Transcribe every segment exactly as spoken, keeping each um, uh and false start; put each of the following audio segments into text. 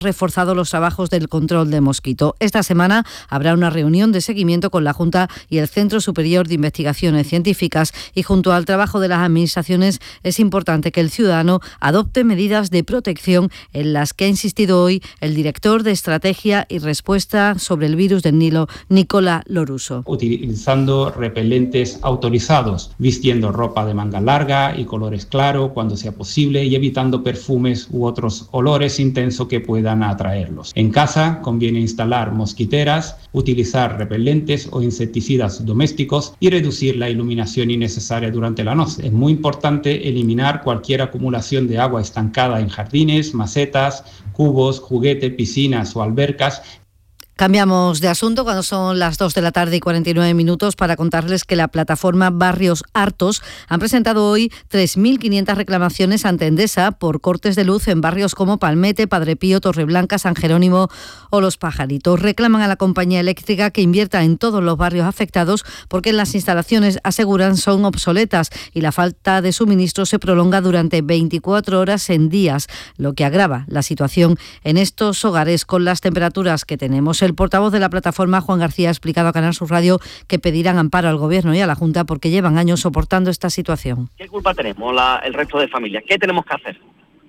reforzado los trabajos del control de mosquito. Esta semana habrá una reunión de seguimiento con la Junta y el Centro Superior de Investigaciones Científicas, y junto al trabajo de las administraciones es importante que el ciudadano adopte medidas de protección en las que ha insistido hoy el director de Estrategia y Respuesta sobre el virus del Nilo, Nicola Lorusso. Utilizando repelentes autorizados, vistiendo ropa de manga larga y colores claros cuando sea posible y evitando perfumes u otros olores intensos que puedan atraerlos. En casa conviene instalar mosquiteras, utilizar repelentes o insecticidas domésticos y reducir la iluminación innecesaria durante la noche. Es muy importante eliminar cualquier acumulación de agua estancada en jardines, macetas, cubos, juguetes, piscinas o albercas. Cambiamos de asunto cuando son las dos de la tarde y cuarenta y nueve minutos para contarles que la plataforma Barrios Hartos han presentado hoy tres mil quinientas reclamaciones ante Endesa por cortes de luz en barrios como Palmete, Padre Pío, Torreblanca, San Jerónimo o Los Pajaritos. Reclaman a la compañía eléctrica que invierta en todos los barrios afectados porque las instalaciones, aseguran, son obsoletas y la falta de suministro se prolonga durante veinticuatro horas en días, lo que agrava la situación en estos hogares con las temperaturas que tenemos. El portavoz de la plataforma, Juan García, ha explicado a Canal Sur Radio que pedirán amparo al Gobierno y a la Junta porque llevan años soportando esta situación. ¿Qué culpa tenemos la, el resto de familias? ¿Qué tenemos que hacer?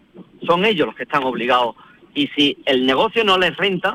Son ellos los que están obligados, y si el negocio no les renta,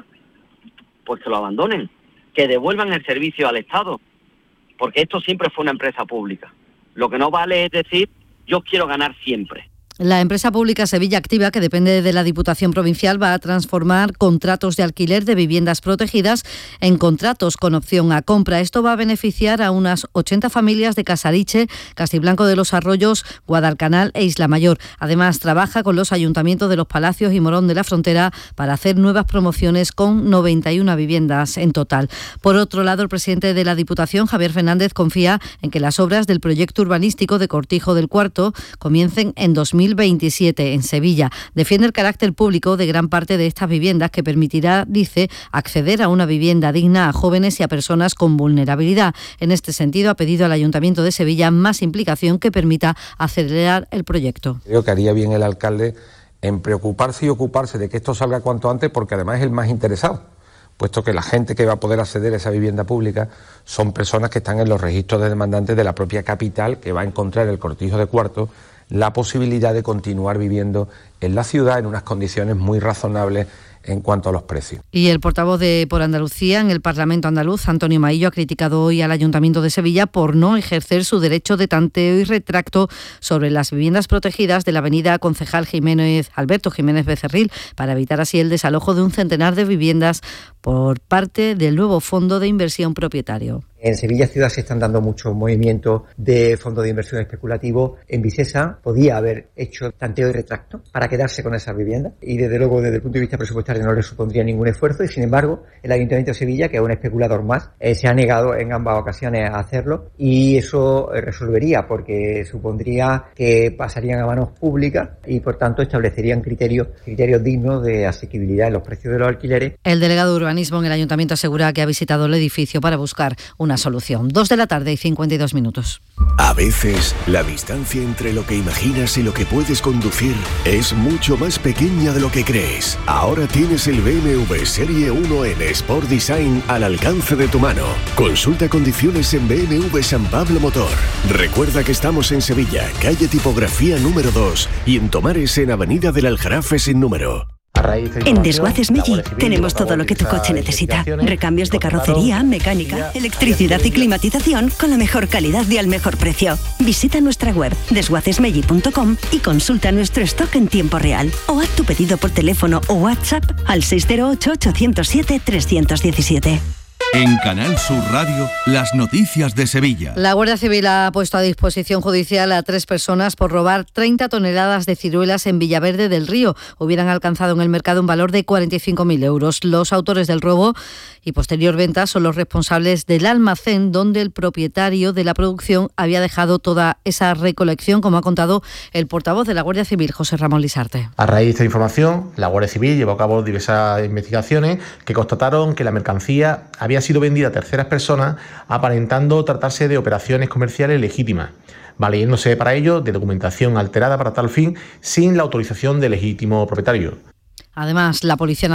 pues que lo abandonen, que devuelvan el servicio al Estado, porque esto siempre fue una empresa pública. Lo que no vale es decir, yo quiero ganar siempre. La empresa pública Sevilla Activa, que depende de la Diputación Provincial, va a transformar contratos de alquiler de viviendas protegidas en contratos con opción a compra. Esto va a beneficiar a unas ochenta familias de Casariche, Castiblanco de los Arroyos, Guadalcanal e Isla Mayor. Además, trabaja con los ayuntamientos de Los Palacios y Morón de la Frontera para hacer nuevas promociones con noventa y una viviendas en total. Por otro lado, el presidente de la Diputación, Javier Fernández, confía en que las obras del proyecto urbanístico de Cortijo del Cuarto comiencen en dos mil veintisiete en Sevilla. Defiende el carácter público de gran parte de estas viviendas que permitirá, dice, acceder a una vivienda digna a jóvenes y a personas con vulnerabilidad. En este sentido, ha pedido al Ayuntamiento de Sevilla más implicación que permita acelerar el proyecto. Creo que haría bien el alcalde en preocuparse y ocuparse de que esto salga cuanto antes, porque además es el más interesado, puesto que la gente que va a poder acceder a esa vivienda pública son personas que están en los registros de demandantes de la propia capital, que va a encontrar el Cortijo de Cuarto la posibilidad de continuar viviendo en la ciudad en unas condiciones muy razonables en cuanto a los precios. Y el portavoz de Por Andalucía en el Parlamento andaluz, Antonio Maillo, ha criticado hoy al Ayuntamiento de Sevilla por no ejercer su derecho de tanteo y retracto sobre las viviendas protegidas de la avenida Concejal Jiménez Alberto Jiménez Becerril, para evitar así el desalojo de un centenar de viviendas por parte del nuevo Fondo de Inversión Propietario. En Sevilla Ciudad se están dando muchos movimientos de fondos de inversión especulativo. En Visesa podía haber hecho tanteo y retracto para quedarse con esas viviendas y desde luego desde el punto de vista presupuestario no le supondría ningún esfuerzo, y sin embargo el Ayuntamiento de Sevilla, que es un especulador más, eh, se ha negado en ambas ocasiones a hacerlo, y eso eh, resolvería porque supondría que pasarían a manos públicas y por tanto establecerían criterios, criterios dignos de asequibilidad en los precios de los alquileres. El delegado de urbanismo en el Ayuntamiento asegura que ha visitado el edificio para buscar una solución. Dos de la tarde y cincuenta y dos minutos. A veces, la distancia entre lo que imaginas y lo que puedes conducir es mucho más pequeña de lo que crees. Ahora tienes el B M W Serie uno en Sport Design al alcance de tu mano. Consulta condiciones en B M W San Pablo Motor. Recuerda que estamos en Sevilla, calle Tipografía número dos, y en Tomares, en Avenida del Aljarafe sin número. En Desguaces Meggi tenemos todo lo que tu coche necesita. Recambios de carrocería, mecánica, electricidad y climatización con la mejor calidad y al mejor precio. Visita nuestra web desguaces meggi punto com y consulta nuestro stock en tiempo real. O haz tu pedido por teléfono o WhatsApp al seis cero ocho, ocho cero siete, tres uno siete. En Canal Sur Radio, las noticias de Sevilla. La Guardia Civil ha puesto a disposición judicial a tres personas por robar treinta toneladas de ciruelas en Villaverde del Río. Hubieran alcanzado en el mercado un valor de cuarenta y cinco mil euros. Los autores del robo y posterior venta son los responsables del almacén donde el propietario de la producción había dejado toda esa recolección, como ha contado el portavoz de la Guardia Civil, José Ramón Lisarte. A raíz de esta información, la Guardia Civil llevó a cabo diversas investigaciones que constataron que la mercancía había sido vendida a terceras personas, aparentando tratarse de operaciones comerciales legítimas, valiéndose para ello de documentación alterada para tal fin sin la autorización del legítimo propietario. Además, la Policía